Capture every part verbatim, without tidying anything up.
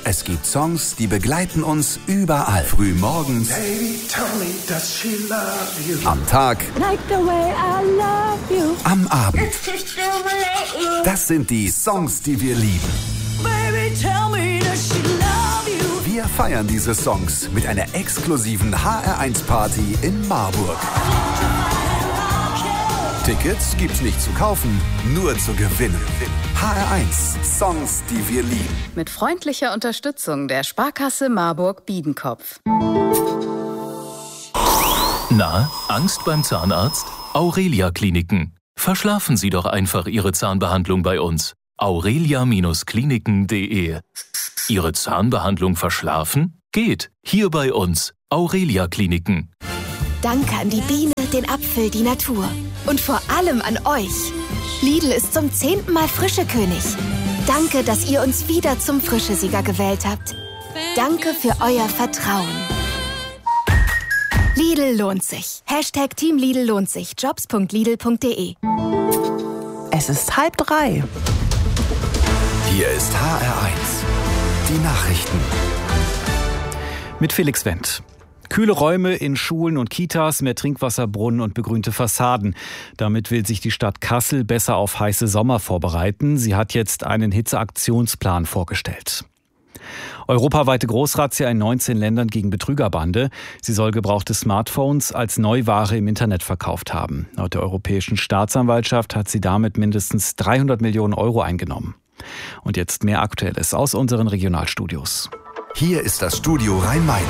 Es gibt Songs, die begleiten uns überall. Frühmorgens, Baby, tell me, does she love you? am Tag, Like the way I love you. am Abend. Das sind die Songs, die wir lieben. Baby, tell me, does she love you? Wir feiern diese Songs mit einer exklusiven H R eins Party in Marburg. Tickets gibt's nicht zu kaufen, nur zu gewinnen. H R eins, Songs, die wir lieben. Mit freundlicher Unterstützung der Sparkasse Marburg-Biedenkopf. Na, Angst beim Zahnarzt? Aurelia Kliniken. Verschlafen Sie doch einfach Ihre Zahnbehandlung bei uns. aurelia Kliniken punkt de. Ihre Zahnbehandlung verschlafen? Geht. Hier bei uns. Aurelia Kliniken. Danke an die Biene, den Apfel, die Natur. Und vor allem an euch. Lidl ist zum zehnten Mal Frischekönig. Danke, dass ihr uns wieder zum Frischesieger gewählt habt. Danke für euer Vertrauen. Lidl lohnt sich. Hashtag Team Lidl lohnt sich. jobs punkt lidl punkt de. Es ist halb drei. Hier ist H R eins. Die Nachrichten. Mit Felix Wendt. Kühle Räume in Schulen und Kitas, mehr Trinkwasserbrunnen und begrünte Fassaden. Damit will sich die Stadt Kassel besser auf heiße Sommer vorbereiten. Sie hat jetzt einen Hitzeaktionsplan vorgestellt. Europaweite Großrazzia in neunzehn Ländern gegen Betrügerbande. Sie soll gebrauchte Smartphones als Neuware im Internet verkauft haben. Laut der Europäischen Staatsanwaltschaft hat sie damit mindestens dreihundert Millionen Euro eingenommen. Und jetzt mehr Aktuelles aus unseren Regionalstudios. Hier ist das Studio Rhein-Main.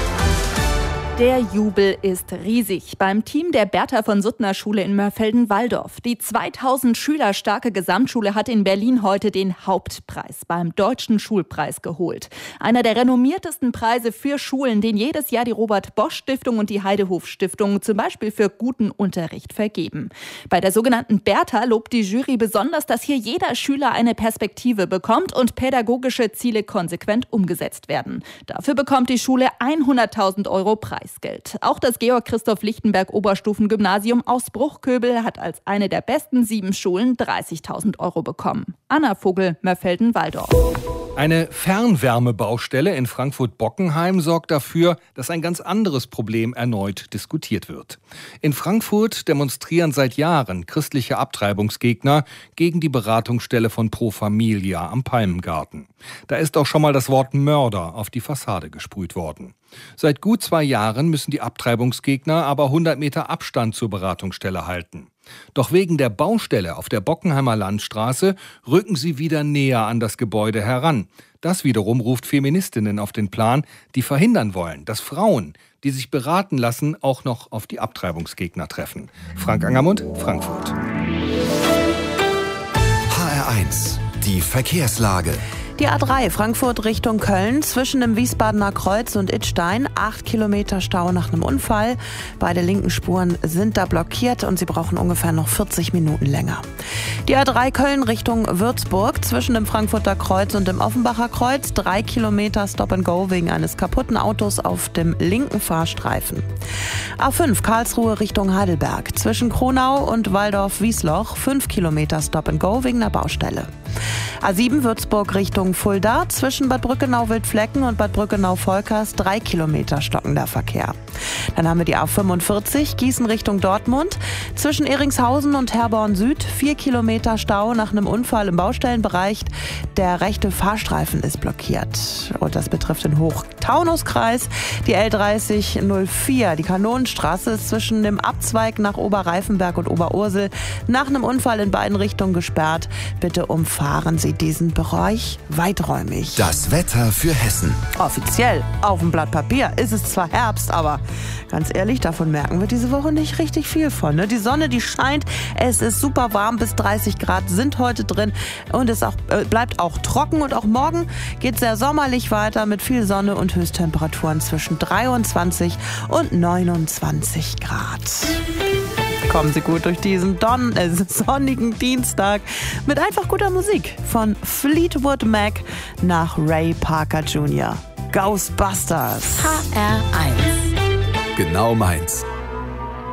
Der Jubel ist riesig beim Team der Bertha von Suttner Schule in Mörfelden-Walldorf. Die zweitausend Schüler starke Gesamtschule hat in Berlin heute den Hauptpreis beim Deutschen Schulpreis geholt. Einer der renommiertesten Preise für Schulen, den jedes Jahr die Robert-Bosch-Stiftung und die Heidehof-Stiftung zum Beispiel für guten Unterricht vergeben. Bei der sogenannten Bertha lobt die Jury besonders, dass hier jeder Schüler eine Perspektive bekommt und pädagogische Ziele konsequent umgesetzt werden. Dafür bekommt die Schule hunderttausend Euro Preis. Geld. Auch das Georg-Christoph-Lichtenberg-Oberstufengymnasium aus Bruchköbel hat als eine der besten sieben Schulen dreißigtausend Euro bekommen. Anna Vogel, Mörfelden-Walldorf. Eine Fernwärmebaustelle in Frankfurt-Bockenheim sorgt dafür, dass ein ganz anderes Problem erneut diskutiert wird. In Frankfurt demonstrieren seit Jahren christliche Abtreibungsgegner gegen die Beratungsstelle von Pro Familia am Palmengarten. Da ist auch schon mal das Wort Mörder auf die Fassade gesprüht worden. Seit gut zwei Jahren müssen die Abtreibungsgegner aber hundert Meter Abstand zur Beratungsstelle halten. Doch wegen der Baustelle auf der Bockenheimer Landstraße rücken sie wieder näher an das Gebäude heran. Das wiederum ruft Feministinnen auf den Plan, die verhindern wollen, dass Frauen, die sich beraten lassen, auch noch auf die Abtreibungsgegner treffen. Frank Angermund, Frankfurt. H R eins. Die Verkehrslage. Die A drei Frankfurt Richtung Köln zwischen dem Wiesbadener Kreuz und Idstein. Acht Kilometer Stau nach einem Unfall. Beide linken Spuren sind da blockiert und sie brauchen ungefähr noch vierzig Minuten länger. Die A drei Köln Richtung Würzburg zwischen dem Frankfurter Kreuz und dem Offenbacher Kreuz. Drei Kilometer Stop and Go wegen eines kaputten Autos auf dem linken Fahrstreifen. A fünf Karlsruhe Richtung Heidelberg zwischen Kronau und Waldorf-Wiesloch. Fünf Kilometer Stop and Go wegen einer Baustelle. A sieben Würzburg Richtung Fulda zwischen Bad Brückenau-Wildflecken und Bad Brückenau-Volkers drei Kilometer stockender Verkehr. Dann haben wir die A fünfundvierzig Gießen Richtung Dortmund zwischen Eringshausen und Herborn Süd vier Kilometer Stau nach einem Unfall im Baustellenbereich. Der rechte Fahrstreifen ist blockiert und das betrifft den Hochtaunuskreis. Die L dreißig null vier, die Kanonenstraße, ist zwischen dem Abzweig nach Oberreifenberg und Oberursel nach einem Unfall in beiden Richtungen gesperrt. Bitte umfahren Sie diesen Bereich weiträumig. Das Wetter für Hessen. Offiziell auf dem Blatt Papier ist es zwar Herbst, aber ganz ehrlich, davon merken wir diese Woche nicht richtig viel von. Ne? Die Sonne, die scheint, es ist super warm, bis dreißig Grad sind heute drin und es auch, äh, bleibt auch trocken und auch morgen geht es sehr sommerlich weiter mit viel Sonne und Höchsttemperaturen zwischen dreiundzwanzig und neunundzwanzig Grad. Kommen Sie gut durch diesen Don- äh, sonnigen Dienstag mit einfach guter Musik von Fleetwood Mac nach Ray Parker Junior Ghostbusters. H R eins. Genau meins.